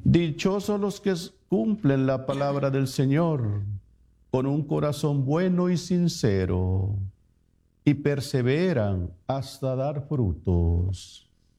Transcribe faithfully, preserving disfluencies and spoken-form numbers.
Dichosos los que cumplen la palabra del Señor con un corazón bueno y sincero y perseveran hasta dar frutos.